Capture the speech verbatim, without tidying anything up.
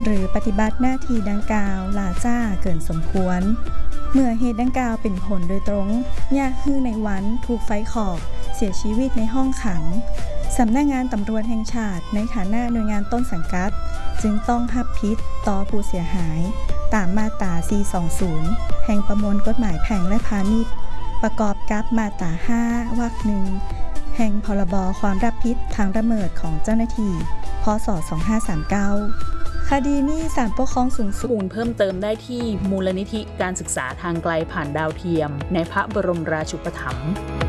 หรือปฏิบัติหน้าที่ดังกล่าวลาจ้าเกินสมควรเมื่อเหตุดังกล่าวเป็นผลโดยตรงยาฮือในวันถูกไฟคอกเสียชีวิตในห้องขังสำนักงานตำรวจแห่งชาติในฐานะหน่วยงานต้นสังกัดจึงต้องรับผิดต่อผู้เสียหายตามมาตรา สี่ร้อยยี่สิบ แห่งประมวลกฎหมายแพ่งและพาณิชย์ประกอบกับมาตรา ห้า วรรคหนึ่งแห่งพรบความรับผิดทางละเมิดของเจ้าหน้าที่พ.ศ. สองพันห้าร้อยสามสิบเก้าคดีนี้ศาลปกครองสูงสุดข้อมูลเพิ่มเติมได้ที่มูลนิธิการศึกษาทางไกลผ่านดาวเทียมในพระบรมราชูปถัมภ์